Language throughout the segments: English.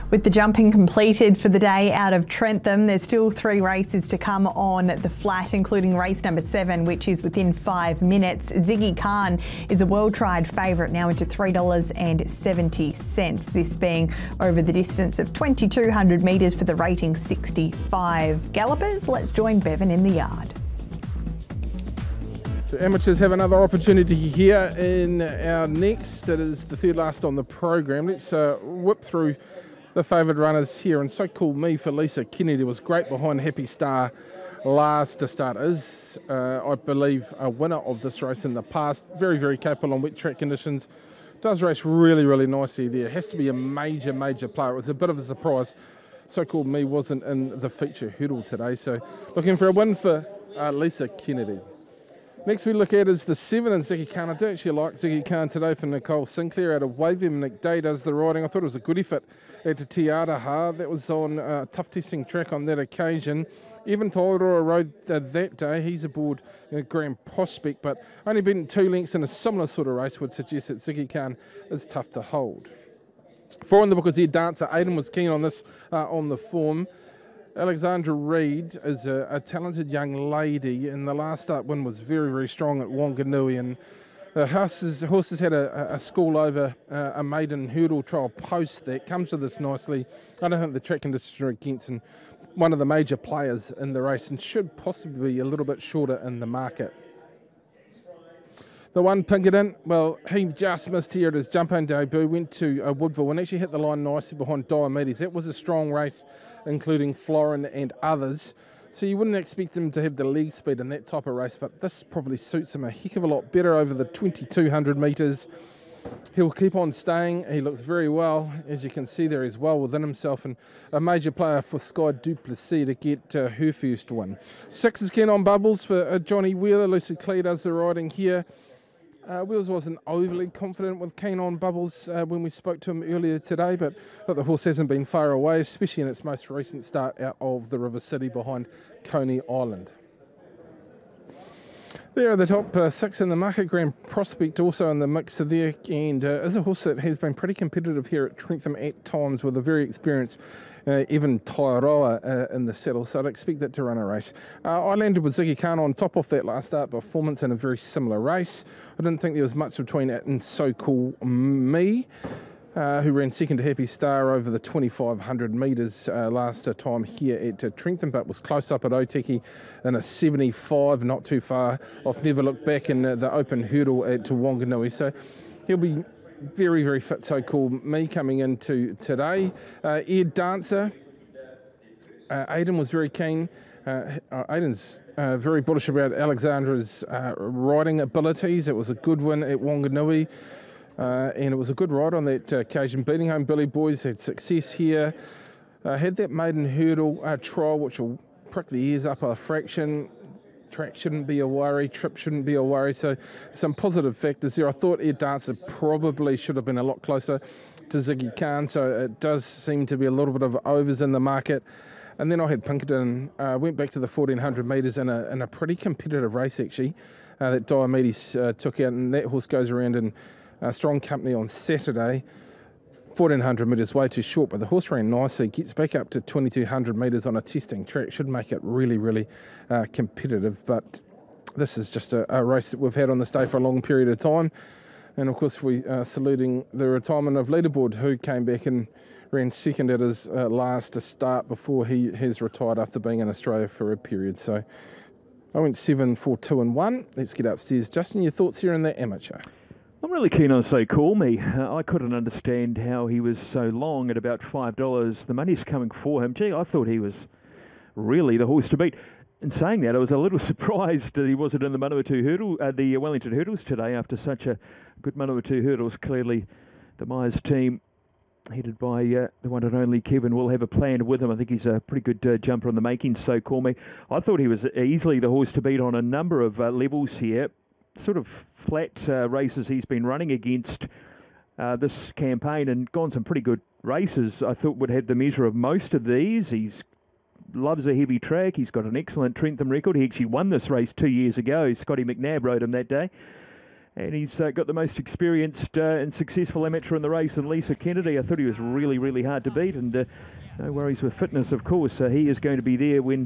With the jumping completed for the day out of Trentham, there's still 3 races to come on the flat, including race number 7, which is within 5 minutes. Ziggy Khan is a well-tried favourite now into $3.70, this being over the distance of 2,200 metres for the rating 65 gallopers. Let's join Bevan in the yard. The amateurs have another opportunity here in our next. It is the third last on the program. Let's whip through the favoured runners here. And So Call Me for Lisa Kennedy was great behind Happy Star last to start. Is, I believe, a winner of this race in the past. Very, very capable on wet track conditions. Does race really, really nicely there. Has to be a major, major player. It was a bit of a surprise. So Call Me wasn't in the feature hurdle today. So looking for a win for Lisa Kennedy. Next we look at is the 7 and Ziggy Khan. I do actually like Ziggy Khan today for Nicole Sinclair out of Waveham. Nick Day does the riding. I thought it was a good effort at Te Araha. That was on a tough testing track on that occasion. Evan Tairoa rode that day. He's aboard Grand Prospect, but only beaten 2 lengths in a similar sort of race would suggest that Ziggy Khan is tough to hold. 4 in the book is Ed Dancer. Aidan was keen on this on the form. Alexandra Reid is a talented young lady, and the last start win was very, very strong at Wanganui, and the horses had a school over a maiden hurdle trial post that. Comes to this nicely. I don't think the track conditions are against, and one of the major players in the race, and should possibly be a little bit shorter in the market. The 1 Pinkerton, well, he just missed here at his jump-in debut, went to Woodville and actually hit the line nicely behind Diomedes. That was a strong race, including Florin and others. So you wouldn't expect him to have the leg speed in that type of race, but this probably suits him a heck of a lot better over the 2,200 metres. He'll keep on staying. He looks very well. As you can see there, he's well within himself, and a major player for Sky Duplessis to get her first win. 6 is keen on Bubbles for Johnny Wheeler. Lucy Clee does the riding here. Wheels wasn't overly confident with keen on Bubbles when we spoke to him earlier today, but the horse hasn't been far away, especially in its most recent start out of the River City behind Coney Island. There are the top 6 in the market. Grand Prospect also in the mix there, and is a horse that has been pretty competitive here at Trentham at times with a very experienced Evan Tairoa in the saddle, so I'd expect that to run a race. I landed with Ziggy Khan on top of that last start performance in a very similar race. I didn't think there was much between it and So Call Me, who ran second to Happy Star over the 2,500 metres last time here at Trentham, but was close up at Otiki in a 75, not too far off Never Look Back in the open hurdle at Wanganui. So he'll be very, very fit, So Call Me, coming into today. Ed Dancer. Aidan was very keen. Aidan's very bullish about Alexandra's riding abilities. It was a good win at Wanganui. And it was a good ride on that occasion. Beating home Billy Boys, had success here. Had that maiden hurdle trial, which will prick the ears up a fraction. Track shouldn't be a worry, trip shouldn't be a worry. So some positive factors there. I thought Ed Dancer probably should have been a lot closer to Ziggy Khan. So it does seem to be a little bit of overs in the market. And then I had Pinkerton, went back to the 1,400 metres in a pretty competitive race actually, that Diomedes took out, and that horse goes around in strong company on Saturday. 1,400 metres way too short, but the horse ran nicely, gets back up to 2,200 metres on a testing track, should make it really, really competitive. But this is just a race that we've had on this day for a long period of time. And of course we are saluting the retirement of Leaderboard, who came back and ran second at his last start before he has retired after being in Australia for a period. So I went 7, 4, 2 and 1. Let's get upstairs. Justin, your thoughts here in the amateur? I'm really keen on So Call Me. I couldn't understand how he was so long at about $5. The money's coming for him. Gee, I thought he was really the horse to beat. In saying that, I was a little surprised that he wasn't in the Manawatu hurdle, the Wellington hurdles today after such a good Manawatu hurdles. Clearly, the Myers team, headed by the one and only Kevin, will have a plan with him. I think he's a pretty good jumper on the making, So Call Me. I thought he was easily the horse to beat on a number of levels here. Sort of flat races he's been running against this campaign, and gone some pretty good races. I thought would have the measure of most of these. He's loves a heavy track. He's got an excellent Trentham record. He actually won this race 2 years ago. Scotty McNabb rode him that day. And he's got the most experienced and successful amateur in the race, and Lisa Kennedy. I thought he was really, really hard to beat, and no worries with fitness, of course. So he is going to be there when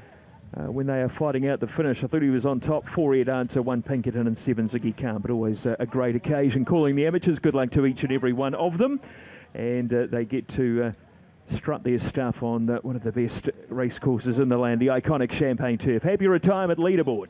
they are fighting out the finish. I thought he was on top. 4 Air Dancer, 1 Pinkerton and 7 Ziggy Khan, but always a great occasion. Calling the amateurs, good luck to each and every one of them. And they get to strut their stuff on one of the best race courses in the land, the iconic Champagne Turf. Happy retirement leaderboard.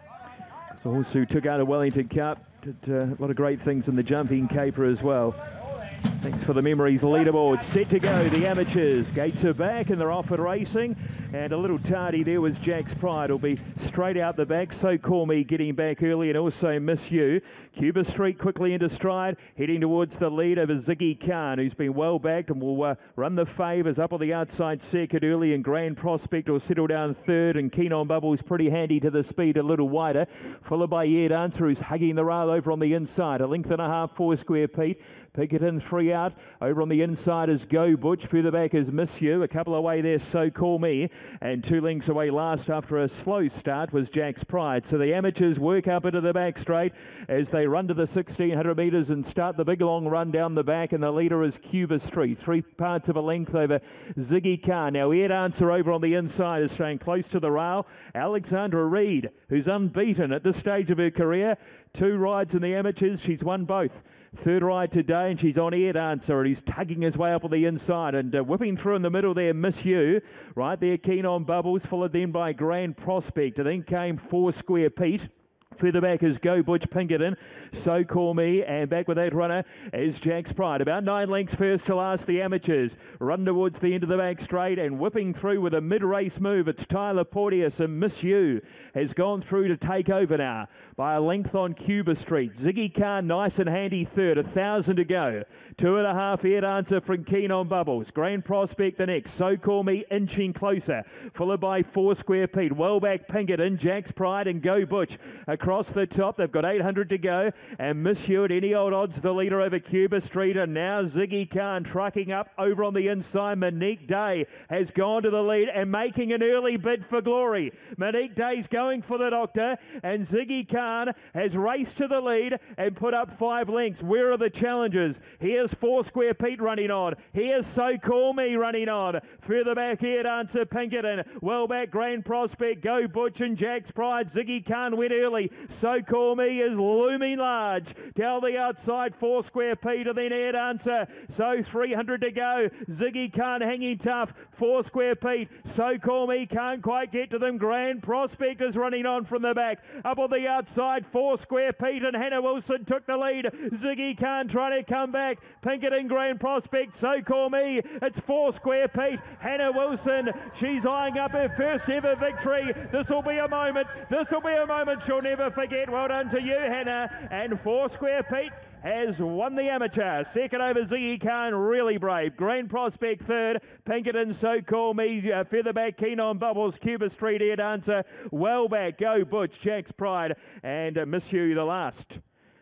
So horse who took out a Wellington Cup, did a lot of great things in the jumping caper as well. Thanks for the memories. Leaderboard set to go. The amateurs. Gates are back and they're off at racing. And a little tardy there was Jack's Pride. Will be straight out the back. So Call Me getting back early, and also Miss You. Cuba Street quickly into stride, heading towards the lead over Ziggy Khan, who's been well backed and will run the favours up on the outside second early, and Grand Prospect will settle down third, and Keen on Bubbles pretty handy to the speed, a little wider, followed by Air Dancer, who's hugging the rail over on the inside. A length and a half, 4 Square Pete. Pinkerton 3 out. Over on the inside is Go Butch. Further back is Miss You. A couple away there, So Call Me. And 2 lengths away last after a slow start was Jack's Pride. So the amateurs work up into the back straight as they run to the 1600 metres and start the big long run down the back. And the leader is Cuba Street. 3 parts of a length over Ziggy Khan. Now Air Dancer over on the inside is staying close to the rail. Alexandra Reid, who's unbeaten at this stage of her career. 2 rides in the amateurs. She's won both. 3rd ride today, and she's on Air Dancer, and he's tugging his way up on the inside and whipping through in the middle there, Miss You. Right there, Keen on Bubbles, followed then by Grand Prospect. And then came 4 Square Pete. Further back is Go Butch Pinkerton, So Call Me, and back with that runner is Jack's Pride. About 9 lengths first to last, the amateurs run towards the end of the back straight, and whipping through with a mid-race move, it's Tyler Porteous, and Miss You has gone through to take over now by a length on Cuba Street. Ziggy Khan nice and handy third, 1,000 to go. 2.5 Air Dancer from Keen on Bubbles. Grand Prospect the next, So Call Me inching closer, followed by 4 Square Pete. Well back Pinkerton, Jack's Pride and Go Butch across the top. They've got 800 to go, and Miss You at any old odds the leader over Cuba Street, and now Ziggy Khan trucking up over on the inside. Monique Day has gone to the lead and making an early bid for glory. Monique Day's going for the doctor, and Ziggy Khan has raced to the lead and put up 5 lengths. Where are the challengers? Here's 4 Square Pete running on. Here's So Call Me running on. Further back Air Dancer Pinkerton. Well back Grand Prospect, Go Butch and Jack's Pride. Ziggy Khan went early. So Call Me is looming large. Down the outside, 4 Square Pete, and then Air Dancer. So 300 to go. Ziggy Khan hanging tough. 4 Square Pete. So Call Me can't quite get to them. Grand Prospect is running on from the back. Up on the outside, 4 Square Pete, and Hannah Wilson took the lead. Ziggy Khan trying to come back. Pinkerton, Grand Prospect, So Call Me. It's 4 Square Pete. Hannah Wilson, she's eyeing up her first ever victory. This will be a moment. This will be a moment she'll never forget. Well done to you, Hannah. And 4 Square Pete has won the amateur. Second over Ziggy Khan, really brave. Grand Prospect third. Pinkerton, So Call Me. Further back, Keen on Bubbles. Cuba Street, Air Dancer. Well back, Go Butch, Jack's Pride. And Miss You the last.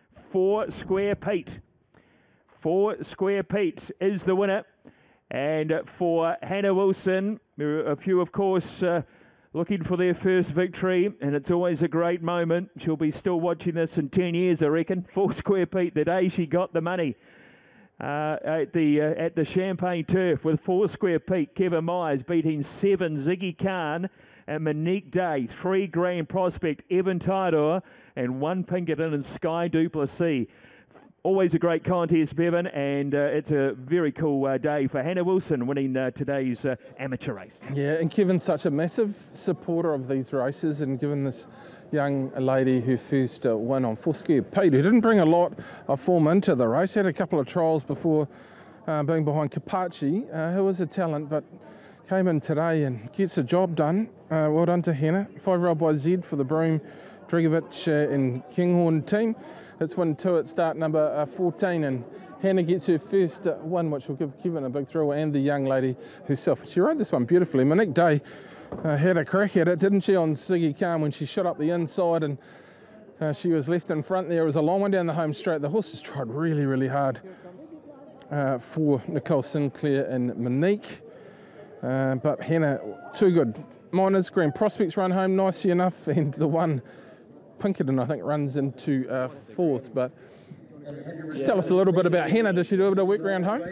4 Square Pete. 4 Square Pete is the winner. And for Hannah Wilson, a few, of course, looking for their first victory, and it's always a great moment. She'll be still watching this in 10 years, I reckon. 4 Square Pete, the day she got the money at the Champagne Turf with 4 Square Pete. Kevin Myers beating 7 Ziggy Khan and Monique Day, 3 Grand Prospect, Evan Tidor, and 1 Pinkerton and Sky Duplessis. Always a great contest, Bevan, and it's a very cool day for Hannah Wilson winning today's amateur race. Yeah, and Kevin's such a massive supporter of these races, and given this young lady who first won on 4 Square Pete, who didn't bring a lot of form into the race, had a couple of trials before being behind Kapachi, who is a talent, but came in today and gets the job done. Well done to Hannah. 5-year-old by Z for the Broome, Dregovic and Kinghorn team. It's win 2 at start number 14, and Hannah gets her first win, which will give Kevin a big thrill, and the young lady herself. She rode this one beautifully. Monique Day had a crack at it, didn't she, on Ziggy Khan when she shot up the inside, and she was left in front there. It was a long one down the home straight. The horses tried really, really hard for Nicole Sinclair and Monique, but Hannah, too good. Miners, Grand Prospects run home nicely enough, and the one Pinkerton, I think, runs into fourth. But just tell us a little bit about Henna. Does she do a bit of work around home?